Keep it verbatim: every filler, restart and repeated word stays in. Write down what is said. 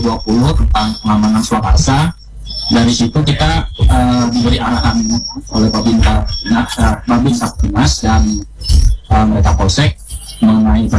dua puluh tentang pengamanan swakarsa. Dari situ kita uh, diberi arahan oleh Babinsa, uh, Babinsa Kaptimas dan uh, mereka Polsek mengenai